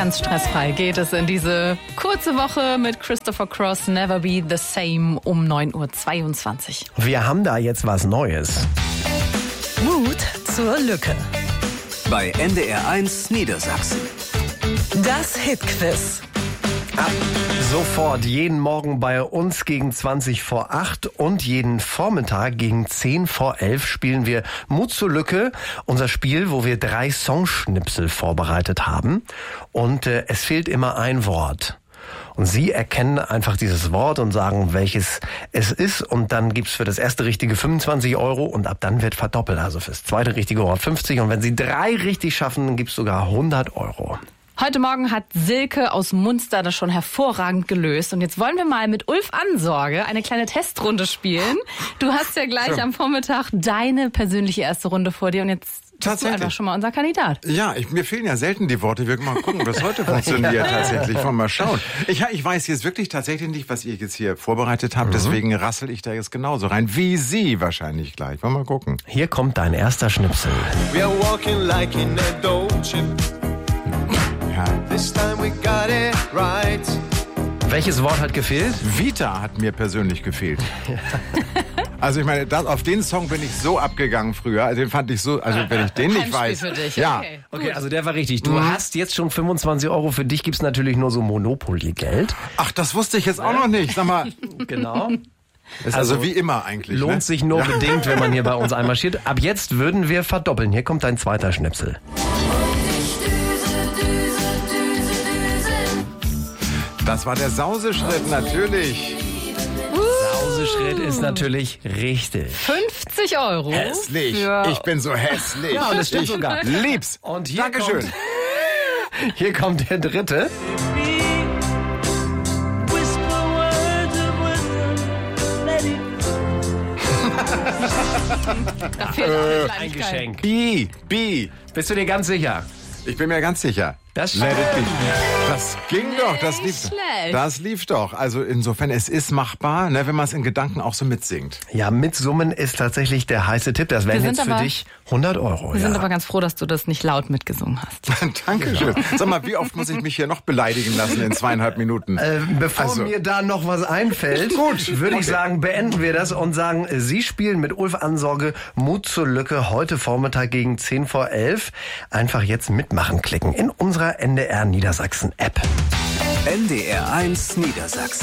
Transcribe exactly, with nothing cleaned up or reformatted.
Ganz stressfrei geht es in diese kurze Woche mit Christopher Cross, Never Be the Same um neun Uhr zweiundzwanzig. Wir haben da jetzt was Neues. Mut zur Lücke. Bei N D R eins Niedersachsen. Das Hitquiz. Ab sofort jeden Morgen bei uns gegen zwanzig vor acht und jeden Vormittag gegen zehn vor elf spielen wir Mut zur Lücke, unser Spiel, wo wir drei Songschnipsel vorbereitet haben. Und äh, es fehlt immer ein Wort. Und Sie erkennen einfach dieses Wort und sagen, welches es ist. Und dann gibt's für das erste richtige fünfundzwanzig Euro und ab dann wird verdoppelt. Also fürs zweite richtige Wort fünfzig. Und wenn Sie drei richtig schaffen, dann gibt's sogar hundert Euro. Heute Morgen hat Silke aus Munster das schon hervorragend gelöst. Und jetzt wollen wir mal mit Ulf Ansorge eine kleine Testrunde spielen. Du hast ja gleich am Vormittag deine persönliche erste Runde vor dir. Und jetzt bist du einfach schon mal unser Kandidat. Ja, ich, mir fehlen ja selten die Worte. Wir mal gucken, was heute funktioniert ja. tatsächlich. Wollen wir mal schauen. Ich, ich weiß jetzt wirklich tatsächlich nicht, was ihr jetzt hier vorbereitet habt. Mhm. Deswegen rassel ich da jetzt genauso rein, wie Sie wahrscheinlich gleich. Wollen wir mal gucken. Hier kommt dein erster Schnipsel. We are walking like in a Dolce. Ja. This time we got it right. Welches Wort hat gefehlt? Vita hat mir persönlich gefehlt. Also ich meine, das, auf den Song bin ich so abgegangen früher. Also den fand ich so, also wenn ich den nicht weiß. Für dich. Ja. Okay, okay, also der war richtig. Du Mhm. hast jetzt schon fünfundzwanzig Euro. Für dich gibt's natürlich nur so Monopoly-Geld. Ach, das wusste ich jetzt auch noch nicht. Sag mal. Genau. Ist also, also wie immer eigentlich. Lohnt ne? sich nur ja. bedingt, wenn man hier bei uns einmarschiert. Ab jetzt würden wir verdoppeln. Hier kommt dein zweiter Schnipsel. Das war der Sauseschritt, natürlich. Sauseschritt ist natürlich richtig. fünfzig Euro. Hässlich. Ja. Ich bin so hässlich. Ja, und das stimmt ich sogar. Lieb's. Und hier Dankeschön. kommt, hier kommt der dritte. Da fehlt auch eine Ein Kleinigkeit. Geschenk. Bi, Bi. Bist du dir ganz sicher? Ich bin mir ganz sicher. Das Let it be. Das ging doch, das lief, schlecht. das lief doch. Also insofern, es ist machbar, ne, wenn man es in Gedanken auch so mitsingt. Ja, mitsummen ist tatsächlich der heiße Tipp. Das wären Wir jetzt sind für aber- dich hundert Euro. Wir ja. sind aber ganz froh, dass du das nicht laut mitgesungen hast. Dankeschön. Sag mal, wie oft muss ich mich hier noch beleidigen lassen in zweieinhalb Minuten? Äh, bevor Also. mir da noch was einfällt, Gut. würde ich Okay. sagen, beenden wir das und sagen, Sie spielen mit Ulf Ansorge Mut zur Lücke heute Vormittag gegen zehn vor elf. Einfach jetzt mitmachen klicken in unserer N D R Niedersachsen App. N D R eins Niedersachsen.